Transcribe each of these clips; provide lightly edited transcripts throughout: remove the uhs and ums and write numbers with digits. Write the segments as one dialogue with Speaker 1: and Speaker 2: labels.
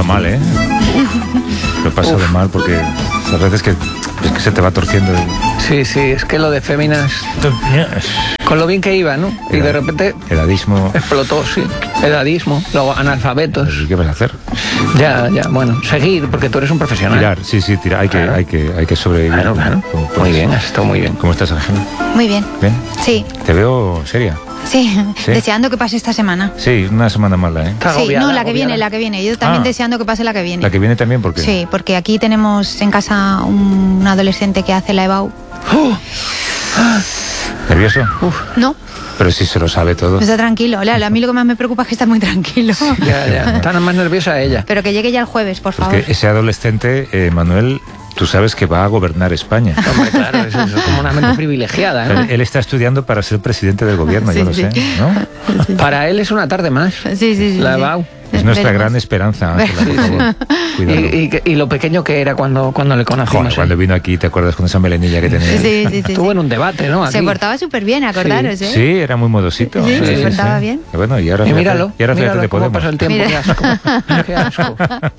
Speaker 1: pasado mal, ¿eh? Lo he pasado mal porque a veces que es que se te va torciendo.
Speaker 2: Sí, es que lo de féminas... Con lo bien que iba, ¿no? Y de repente...
Speaker 1: Edadismo.
Speaker 2: Explotó, sí. Edadismo, luego analfabetos.
Speaker 1: ¿Qué vas a hacer?
Speaker 2: Ya, bueno, seguir, porque tú eres un profesional.
Speaker 1: Tirar, sí, tirar. Hay que sobrevivir.
Speaker 2: Claro. Muy bien, has estado muy bien.
Speaker 1: ¿Cómo estás, Ángela?
Speaker 3: Muy bien.
Speaker 1: ¿Bien?
Speaker 3: Sí.
Speaker 1: Te veo seria.
Speaker 3: Sí, deseando que pase esta semana.
Speaker 1: Sí, una semana mala, ¿eh?
Speaker 3: Sí, no, la que viene. Yo también deseando que pase la que viene.
Speaker 1: ¿La que viene también? ¿Por qué?
Speaker 3: Sí, porque aquí tenemos en casa un adolescente que hace la EBAU.
Speaker 1: ¿Nervioso?
Speaker 3: No.
Speaker 1: Pero sí se lo sabe todo.
Speaker 3: Está tranquilo. A mí lo que más me preocupa es que está muy tranquilo.
Speaker 2: Ya. Está más nerviosa ella.
Speaker 3: Pero que llegue ya el jueves, por favor.
Speaker 1: Es que ese adolescente, Manuel, tú sabes que va a gobernar España.
Speaker 2: Hombre, claro, eso es como una mente privilegiada, ¿no?
Speaker 1: Él está estudiando para ser presidente del gobierno, yo lo sé, ¿no?
Speaker 2: Sí. Para él es una tarde más.
Speaker 3: Sí.
Speaker 2: La EBAU.
Speaker 1: Es nuestra gran esperanza, Ángela, por favor. Cuidado.
Speaker 2: Y lo pequeño que era cuando le conocimos.
Speaker 1: Joder, cuando vino aquí, ¿te acuerdas con esa melenilla que tenía?
Speaker 3: Sí.
Speaker 2: Estuvo en un debate, ¿no? Aquí.
Speaker 3: Se portaba súper bien, acordaros, ¿eh?
Speaker 1: Sí, era muy modosito.
Speaker 3: Sí, se portaba bien.
Speaker 1: Bueno, y ahora
Speaker 2: míralo,
Speaker 1: fíjate de
Speaker 2: cómo
Speaker 1: Podemos.
Speaker 2: pasa el tiempo. Qué asco.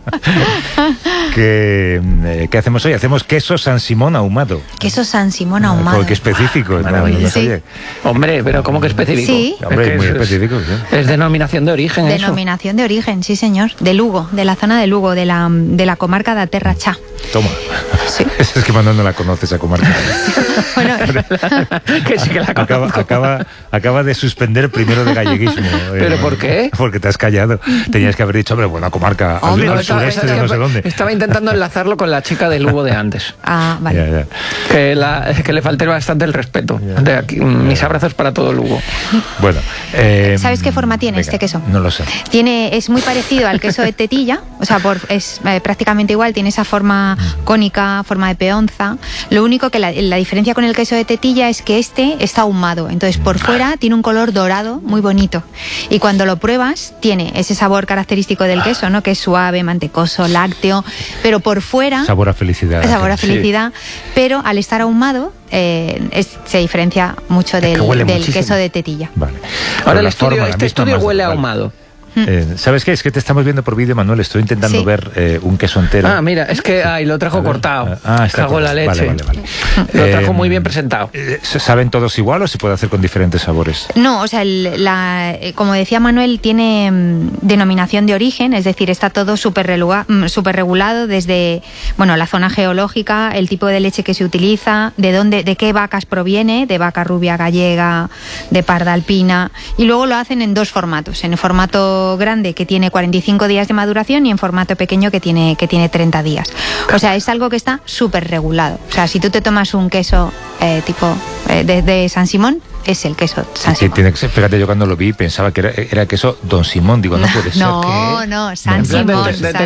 Speaker 1: ¿Qué hacemos hoy? Hacemos queso San Simón ahumado.
Speaker 3: Queso San Simón ahumado.
Speaker 1: Joder, qué específico.
Speaker 3: Sí.
Speaker 1: Hombre,
Speaker 2: pero ¿cómo que específico?
Speaker 3: Sí.
Speaker 1: Hombre, muy específico. Sí.
Speaker 2: Es denominación de origen, eso.
Speaker 3: Denominación de origen, sí, señor. De Lugo, de la zona de Lugo, de la comarca de Aterra Chá.
Speaker 1: Toma.
Speaker 3: Sí.
Speaker 1: Es que Manuel no la conoce esa comarca.
Speaker 3: Bueno,
Speaker 2: que sí que la conozco.
Speaker 1: Acaba de suspender primero de galleguismo.
Speaker 2: ¿Pero por qué?
Speaker 1: Porque te has callado. Tenías que haber dicho, hombre, buena comarca al sureste de no sé dónde.
Speaker 2: Estaba intentando enlazarlo con la chica de Lugo de antes.
Speaker 3: Ah, vale.
Speaker 2: Ya. Que le falté bastante el respeto. De aquí, mis abrazos para todo Lugo.
Speaker 1: Bueno.
Speaker 3: ¿Sabes qué forma tiene este queso?
Speaker 1: No lo sé.
Speaker 3: Es muy parecido al queso de tetilla, o sea, es prácticamente igual, tiene esa forma cónica, forma de peonza. Lo único que la diferencia con el queso de tetilla es que este está ahumado, entonces por fuera tiene un color dorado muy bonito. Y cuando lo pruebas, tiene ese sabor característico del queso, ¿no? Que es suave, mantecoso, lácteo, pero por fuera...
Speaker 1: Sabor a felicidad.
Speaker 3: Sabor a felicidad, sí. Pero al estar ahumado... se diferencia mucho del queso de tetilla.
Speaker 1: Vale.
Speaker 2: Ahora este estudio huele a ahumado.
Speaker 1: ¿Sabes qué? Es que te estamos viendo por vídeo, Manuel. Estoy intentando ver un queso entero.
Speaker 2: Ah, mira, es que lo trajo cortado.
Speaker 1: Está
Speaker 2: Cago en la leche.
Speaker 1: Vale.
Speaker 2: Lo trajo muy bien presentado.
Speaker 1: ¿Saben todos igual o se puede hacer con diferentes sabores?
Speaker 3: No, o sea, como decía Manuel, tiene denominación de origen, es decir, está todo súper regulado desde, bueno, la zona geológica, el tipo de leche que se utiliza, de qué vacas proviene, de vaca rubia gallega, de parda alpina, y luego lo hacen en dos formatos, en el formato grande que tiene 45 días de maduración y en formato pequeño que tiene 30 días. O sea, es algo que está súper regulado. O sea, si tú te tomas un queso de San Simón, es el queso San Simón.
Speaker 1: Tiene que ser, fíjate, yo cuando lo vi pensaba que era queso Don Simón, digo, no puede ser.
Speaker 3: No, San Simón.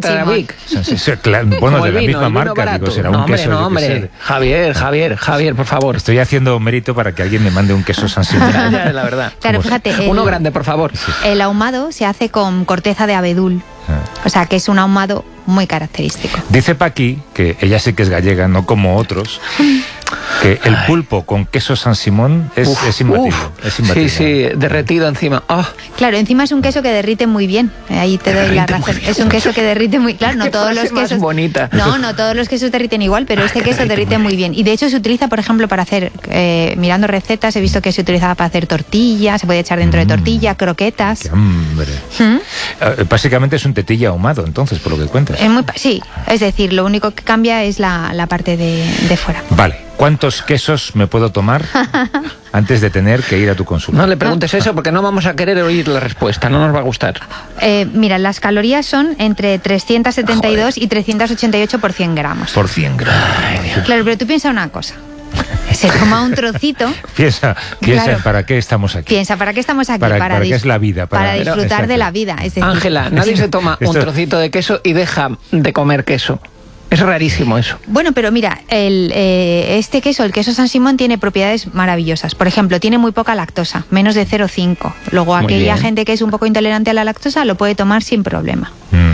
Speaker 1: Bueno, de la misma marca, digo, será un queso.
Speaker 2: No, hombre, Javier, por favor.
Speaker 1: Estoy haciendo mérito para que alguien me mande un queso San Simón.
Speaker 2: Ya, la verdad.
Speaker 3: Claro, fíjate.
Speaker 2: Uno grande, por favor.
Speaker 3: El ahumado se hace con corteza de abedul. O sea, que es un ahumado muy característico.
Speaker 1: Dice Paqui, que ella sí que es gallega, no como otros, que el pulpo con queso San Simón es imbatible. Es imbatible.
Speaker 2: Sí, derretido encima. Oh.
Speaker 3: Claro, encima es un queso que derrite muy bien. Ahí te doy la razón. Es un queso que derrite muy... Claro, no todos los quesos...
Speaker 2: bonita.
Speaker 3: No todos los quesos derriten igual, pero este queso derrite muy bien. Y de hecho se utiliza, por ejemplo, para hacer... mirando recetas, he visto que se utilizaba para hacer tortillas, se puede echar dentro de tortilla, croquetas.
Speaker 1: ¡Qué hambre! Básicamente es un tetilla ahumado, entonces, por lo que cuentas.
Speaker 3: Sí, es decir, lo único que cambia es la parte de fuera.
Speaker 1: Vale. ¿Cuántos quesos me puedo tomar antes de tener que ir a tu consulta?
Speaker 2: No le preguntes eso porque no vamos a querer oír la respuesta, no nos va a gustar.
Speaker 3: Mira, las calorías son entre 372 y 388 por 100 gramos.
Speaker 1: Por 100 gramos.
Speaker 3: Claro, pero tú piensa una cosa. Se toma un trocito.
Speaker 1: Piensa,
Speaker 3: claro.
Speaker 1: ¿Para qué estamos aquí?
Speaker 3: Piensa, ¿para qué estamos aquí?
Speaker 1: ¿Para qué es la vida?
Speaker 3: Para disfrutar de la vida. Es decir,
Speaker 2: Ángela, nadie se toma un trocito de queso y deja de comer queso. Es rarísimo eso.
Speaker 3: Bueno, pero mira, este queso, el queso San Simón, tiene propiedades maravillosas. Por ejemplo, tiene muy poca lactosa, menos de 0,5. Luego, aquella gente que es un poco intolerante a la lactosa lo puede tomar sin problema.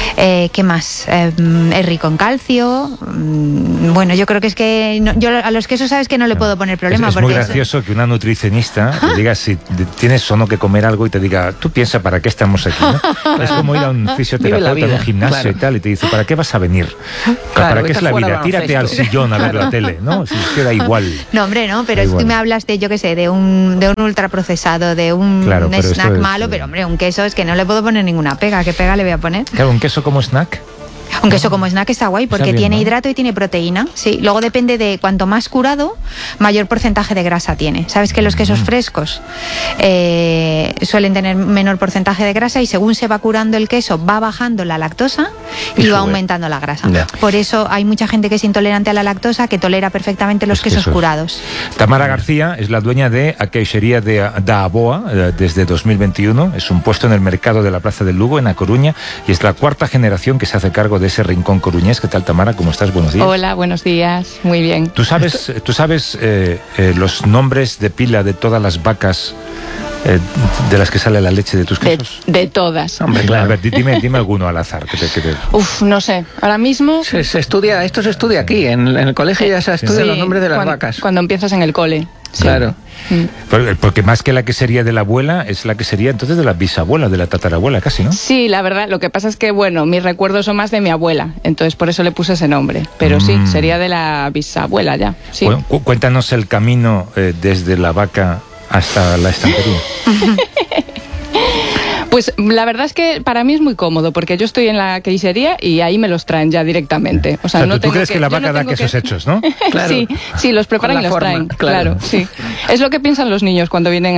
Speaker 3: ¿Qué más? Es rico en calcio. Bueno, yo creo que es que yo a los quesos sabes que no le puedo poner problema.
Speaker 1: Es muy gracioso que una nutricionista te diga si tienes o no que comer algo y te diga, tú piensa para qué estamos aquí, ¿no? Es como ir a un fisioterapeuta en un gimnasio y tal y te dice, ¿para qué vas a venir? ¿Para qué es la vida? Tírate al sillón a ver la tele, ¿no? Si queda igual.
Speaker 3: No, hombre, no, pero si tú me hablas de, yo qué sé, de un ultraprocesado, de un snack malo, pero hombre, un queso es que no le puedo poner ninguna pega. ¿Qué pega le voy a poner?
Speaker 1: Claro, un queso como snack.
Speaker 3: Un queso como snack está guay porque tiene hidrato y tiene proteína. Sí, luego depende de cuanto más curado, mayor porcentaje de grasa tiene. Sabes que los quesos frescos suelen tener menor porcentaje de grasa y según se va curando el queso va bajando la lactosa y va aumentando la grasa. Por eso hay mucha gente que es intolerante a la lactosa que tolera perfectamente los quesos curados.
Speaker 1: Tamara García es la dueña de a queixería da Aboa desde 2021. Es un puesto en el mercado de la Plaza del Lugo, en A Coruña, y es la cuarta generación que se hace cargo de ese rincón coruñés. ¿Qué tal, Tamara? ¿Cómo estás? Buenos días.
Speaker 4: Hola, buenos días. Muy bien.
Speaker 1: ¿Tú sabes los nombres de pila de todas las vacas de las que sale la leche de tus quesos?
Speaker 4: De todas.
Speaker 1: Hombre, claro. A ver, dime alguno al azar.
Speaker 4: Uf, no sé. Ahora mismo...
Speaker 2: Esto se estudia aquí. En el colegio ya se estudian los nombres de las vacas.
Speaker 4: Cuando empiezas en el cole. Sí.
Speaker 2: Claro.
Speaker 1: Porque más que la quesería de la abuela, es la quesería entonces de la bisabuela, de la tatarabuela casi, ¿no?
Speaker 4: Sí, la verdad, lo que pasa es que, bueno, mis recuerdos son más de mi abuela, entonces por eso le puse ese nombre. Pero sí, sería de la bisabuela ya. Sí.
Speaker 1: Bueno, cuéntanos el camino desde la vaca hasta la estantería.
Speaker 4: Pues la verdad es que para mí es muy cómodo, porque yo estoy en la quesería y ahí me los traen ya directamente. O sea,
Speaker 1: ¿tú crees que la vaca da quesos hechos, no?
Speaker 4: Claro. Sí, los preparan y los traen. Claro, sí. Es lo que piensan los niños cuando vienen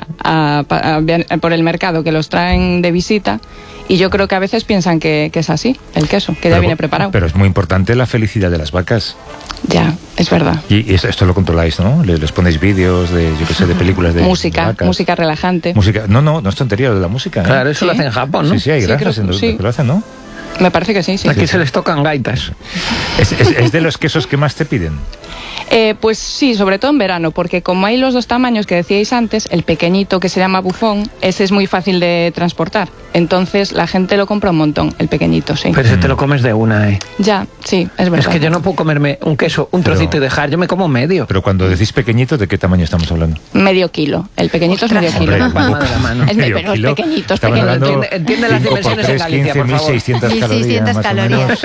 Speaker 4: por el mercado, que los traen de visita. Y yo creo que a veces piensan que es así, el queso, que ya viene preparado.
Speaker 1: Pero es muy importante la felicidad de las vacas.
Speaker 4: Ya, es verdad.
Speaker 1: Y esto lo controláis, ¿no? Les ponéis vídeos de, yo qué sé, de películas de
Speaker 4: música relajante.
Speaker 1: No es tontería lo de la música, ¿eh?
Speaker 2: Claro, eso lo hacen en Japón, ¿no?
Speaker 1: Sí, hay granjas en los que lo hacen, ¿no?
Speaker 4: Me parece que sí.
Speaker 2: Aquí se les tocan gaitas.
Speaker 1: ¿Es de los quesos que más te piden?
Speaker 4: Pues sí, sobre todo en verano, porque como hay los dos tamaños que decíais antes, el pequeñito que se llama bufón, ese es muy fácil de transportar. Entonces la gente lo compra un montón, el pequeñito, sí.
Speaker 2: Pero ese te lo comes de una, ¿eh?
Speaker 4: Ya, sí, es verdad.
Speaker 2: Es que yo no puedo comerme un queso, un trocito y dejar, yo me como medio.
Speaker 1: Pero cuando decís pequeñito, ¿de qué tamaño estamos hablando?
Speaker 4: Medio kilo. El pequeño es medio kilo.
Speaker 2: Hombre, la palma de la mano.
Speaker 4: Pero es pequeñito, es pequeñito.
Speaker 2: Entiende las dimensiones en Galicia, por favor.
Speaker 1: 15.600 calorías, más o menos.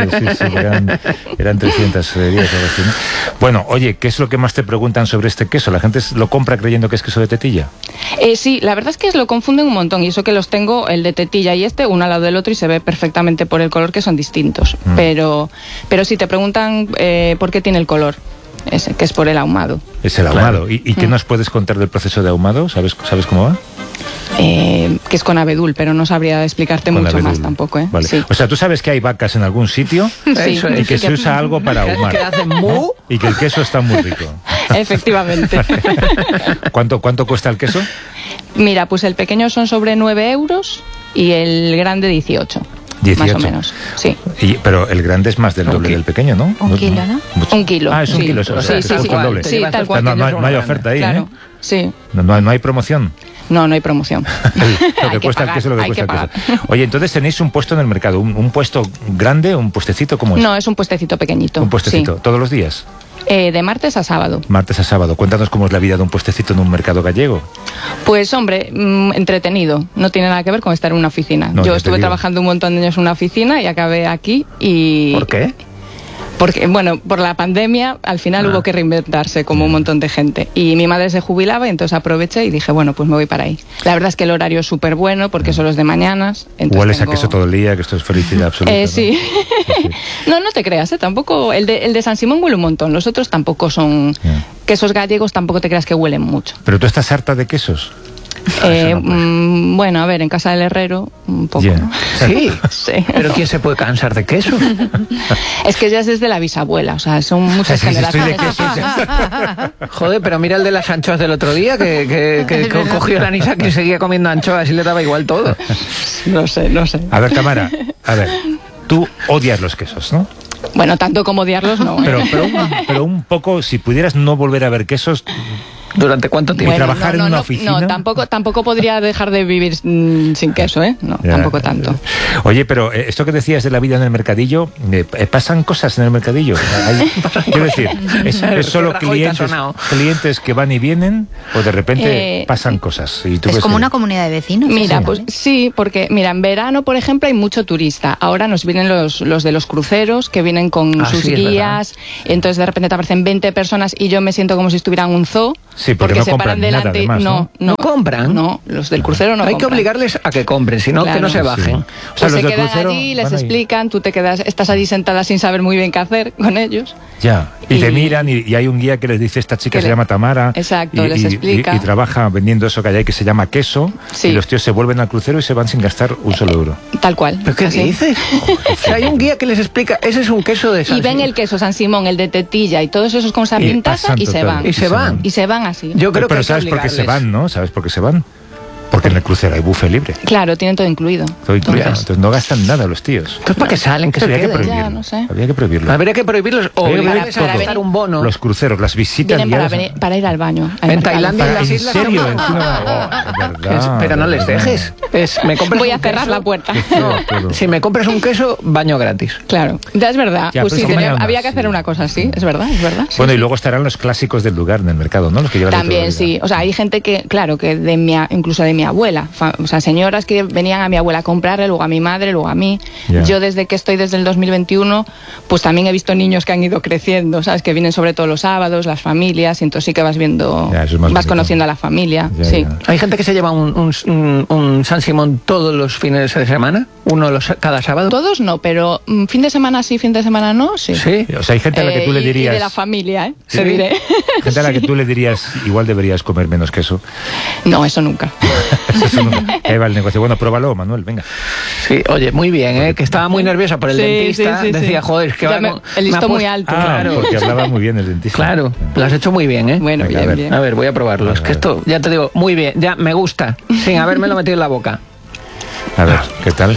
Speaker 1: Sí, eran 300 calorías. Bueno, oye, ¿qué es lo que más te preguntan sobre este queso? ¿La gente lo compra creyendo que es queso de tetilla?
Speaker 4: Sí, la verdad es que lo confunden un montón, y eso que los tengo, el de tetilla y uno al lado del otro, y se ve perfectamente por el color que son distintos. Pero sí te preguntan por qué tiene el color. Ese, que es por el ahumado.
Speaker 1: Es el ahumado. Claro. ¿Y qué nos puedes contar del proceso de ahumado? ¿Sabes cómo va?
Speaker 4: Que es con abedul, pero no sabría explicarte mucho más tampoco, ¿eh?
Speaker 1: Vale. Sí. O sea, tú sabes que hay vacas en algún sitio y que se usa algo para ahumar.
Speaker 2: Que hacen mu.
Speaker 1: Y que el queso está muy rico.
Speaker 4: Efectivamente.
Speaker 1: ¿Cuánto cuesta el queso?
Speaker 4: Mira, pues el pequeño son sobre 9 euros y el grande 18.
Speaker 1: 18.
Speaker 4: Más o menos, sí.
Speaker 1: Pero el grande es más del doble del pequeño, ¿no?
Speaker 3: Un kilo, ¿no?
Speaker 4: Un kilo.
Speaker 1: Ah, es un kilo.
Speaker 4: Sí,
Speaker 1: doble.
Speaker 4: Sí, tal cual.
Speaker 1: No hay oferta ahí,
Speaker 4: claro,
Speaker 1: ¿eh?
Speaker 4: Sí.
Speaker 1: No hay promoción.
Speaker 4: No hay promoción.
Speaker 1: Lo que cuesta el queso, lo que cuesta el queso. Oye, entonces tenéis un puesto en el mercado, un puesto grande, un puestecito, ¿cómo es?
Speaker 4: No, es un puestecito pequeñito.
Speaker 1: Un puestecito, ¿todos los días?
Speaker 4: De martes a sábado.
Speaker 1: Martes a sábado. Cuéntanos cómo es la vida de un puestecito en un mercado gallego.
Speaker 4: Pues hombre, entretenido. No tiene nada que ver con estar en una oficina. Yo estuve trabajando un montón de años en una oficina y acabé aquí y...
Speaker 2: ¿Por qué?
Speaker 4: Porque, bueno, por la pandemia al final hubo que reinventarse como un montón de gente. Y mi madre se jubilaba y entonces aproveché y dije, bueno, pues me voy para ahí. La verdad es que el horario es súper bueno porque son los de mañanas.
Speaker 1: Hueles a queso todo el día, que esto es felicidad absoluta.
Speaker 4: Sí. ¿no? No te creas, tampoco. El de San Simón huele un montón. Los otros tampoco son... Quesos gallegos tampoco te creas que huelen mucho.
Speaker 1: ¿Pero tú estás harta de quesos?
Speaker 4: Bueno, a ver, en casa del herrero un poco, ¿no?
Speaker 2: Sí. Pero ¿quién se puede cansar de queso?
Speaker 4: Es que ya es desde la bisabuela, o sea, son muchas generaciones.
Speaker 2: Joder, pero mira el de las anchoas del otro día, que cogió la anisakis y seguía comiendo anchoas y le daba igual todo.
Speaker 4: No sé.
Speaker 1: A ver, Tamara, tú odias los quesos, ¿no?
Speaker 4: Bueno, tanto como odiarlos no.
Speaker 1: Pero un poco, si pudieras no volver a ver quesos,
Speaker 2: ¿Durante cuánto tiempo?
Speaker 1: ¿Y trabajar en una oficina?
Speaker 4: No, tampoco podría dejar de vivir sin queso, ¿eh? No, ya, tampoco tanto.
Speaker 1: Oye, pero esto que decías de la vida en el mercadillo, ¿pasan cosas en el mercadillo? Quiero decir, ¿es solo clientes que van y vienen o de repente pasan cosas? Y tú
Speaker 3: es como una comunidad de vecinos.
Speaker 4: Mira, pues sí, porque mira, en verano, por ejemplo, hay mucho turista. Ahora nos vienen los de los cruceros que vienen con sus guías. Entonces de repente te aparecen 20 personas y yo me siento como si estuviera en un zoo.
Speaker 1: Sí, porque no
Speaker 4: se paran delante.
Speaker 1: Nada, además,
Speaker 4: ¿No
Speaker 2: compran?
Speaker 4: No, los del crucero no
Speaker 2: Hay
Speaker 4: compran.
Speaker 2: que obligarles a que compren, sino que no se bajen.
Speaker 1: Sí.
Speaker 4: Pues se quedan allí, les explican, tú te quedas, estás allí sentada sin saber muy bien qué hacer con ellos.
Speaker 1: Ya, y te miran y hay un guía que les dice, esta chica se llama Tamara.
Speaker 4: Exacto, les explica.
Speaker 1: Y trabaja vendiendo eso que hay que se llama queso. Sí. Y los tíos se vuelven al crucero y se van sin gastar un solo euro.
Speaker 4: Tal cual.
Speaker 2: ¿Pero qué dices? O sea, hay un guía que les explica, ese es un queso de San
Speaker 4: Simón. Y ven el queso San Simón, el de tetilla y todos esos con esa pintaza y se van.
Speaker 2: Y se van.
Speaker 4: Y se van así.
Speaker 2: Yo creo
Speaker 1: pero ¿sabes por qué se van, no? ¿Sabes por qué se van? Porque en el crucero hay buffet libre.
Speaker 4: Claro, tienen todo incluido.
Speaker 1: Todo incluido. Entonces no gastan nada los tíos.
Speaker 2: Entonces ¿para qué salen? Que
Speaker 1: habría que prohibirlo.
Speaker 4: Ya, no sé.
Speaker 1: Habría que prohibirlo.
Speaker 2: Habría que prohibirlos o obligarles a gastar un bono.
Speaker 1: Los cruceros, las visitas
Speaker 4: para ir al baño.
Speaker 2: En Tailandia, en las islas.
Speaker 1: ¿En serio?
Speaker 2: Pero no les dejes.
Speaker 4: Voy a cerrar la puerta.
Speaker 2: Si me compras un queso, baño gratis.
Speaker 4: Claro, ya es verdad.
Speaker 1: Ya,
Speaker 4: pues sí, había que hacer una cosa así, es verdad, es verdad.
Speaker 1: Bueno, y luego estarán los clásicos del lugar en el mercado, ¿no? Los que llevan
Speaker 4: también, sí. O sea, hay gente que, claro, que incluso de mi abuela. O sea, señoras que venían a mi abuela a comprarle, luego a mi madre, luego a mí. Yeah. Yo desde que estoy desde el 2021, pues también he visto niños que han ido creciendo, ¿sabes? Que vienen sobre todo los sábados, las familias, y entonces sí que vas viendo, vas conociendo a la familia. Yeah, sí.
Speaker 2: Yeah. ¿Hay gente que se lleva un San Simón todos los fines de semana? ¿Cada sábado?
Speaker 4: Todos no, pero fin de semana sí, fin de semana no, sí.
Speaker 1: Sí, o sea, hay gente a la que tú le dirías...
Speaker 4: Y de la familia, ¿eh?
Speaker 1: ¿Sí?
Speaker 4: Te diré.
Speaker 1: Gente a la que tú le dirías, igual deberías comer menos queso.
Speaker 4: No, eso nunca.
Speaker 1: Eso nunca. Ahí va el negocio. Bueno, pruébalo, Manuel, venga.
Speaker 2: Sí, oye, muy bien, que estaba muy nerviosa por el dentista. Decía, joder, es que
Speaker 4: el listón muy alto.
Speaker 1: Claro, porque hablaba muy bien el dentista.
Speaker 2: Claro, lo has hecho muy bien, ¿eh?
Speaker 4: Bueno,
Speaker 1: venga,
Speaker 4: bien.
Speaker 2: A ver, voy a probarlo. Es que esto, ya te digo, muy bien, ya me gusta, sin habérmelo metido en la boca.
Speaker 1: A ver, ¿qué tal?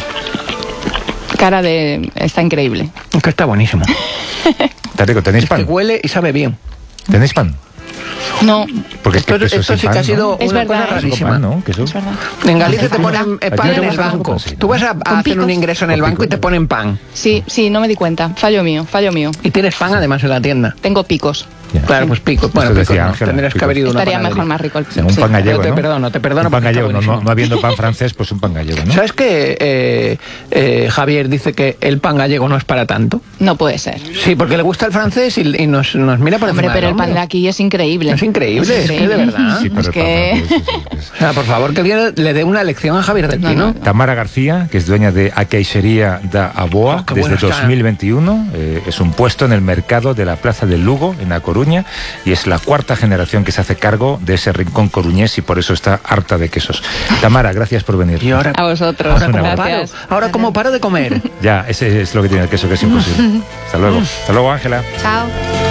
Speaker 4: Está increíble.
Speaker 2: Es que está buenísimo.
Speaker 1: Está rico, ¿tenéis pan?
Speaker 2: Es que huele y sabe bien.
Speaker 1: ¿Tenéis pan?
Speaker 4: No.
Speaker 1: Porque
Speaker 2: esto sí que ha sido una cosa rarísima.
Speaker 1: ¿no? Es
Speaker 4: verdad.
Speaker 2: En Galicia te ponen pan en el banco. Tú vas a hacer un ingreso en el banco y te ponen pan.
Speaker 4: Sí, no me di cuenta. Fallo mío.
Speaker 2: Y tienes pan además en la tienda.
Speaker 4: Tengo picos.
Speaker 2: Claro, pues pico. Bueno,
Speaker 1: decía Ángela,
Speaker 2: tendrías que haber ido una
Speaker 4: Estaría mejor, más rico.
Speaker 1: Un pan gallego, ¿no?
Speaker 2: Te perdono.
Speaker 1: Un pan gallego, no habiendo pan francés, pues un pan gallego, ¿no?
Speaker 2: ¿Sabes que Javier dice que el pan gallego no es para tanto?
Speaker 4: No puede ser.
Speaker 2: Sí, porque le gusta el francés y nos mira por encima.
Speaker 4: Pero el pan de aquí es increíble.
Speaker 2: Es increíble, es que de verdad.
Speaker 1: Sí,
Speaker 4: es que...
Speaker 2: O sea, por favor, que alguien le dé una lección a Javier del Pino.
Speaker 4: No.
Speaker 1: Tamara García, que es dueña de A Queixería da Aboa desde 2021. Es un puesto en el mercado de la Plaza del Lugo, en A Coruña, y es la cuarta generación que se hace cargo de ese rincón coruñés y por eso está harta de quesos. Tamara, gracias por venir.
Speaker 2: Y ahora,
Speaker 4: a vosotros.
Speaker 2: Gracias. Ahora como paro de comer.
Speaker 1: Ya, ese es lo que tiene el queso, que es imposible. Hasta luego, Ángela.
Speaker 3: Chao.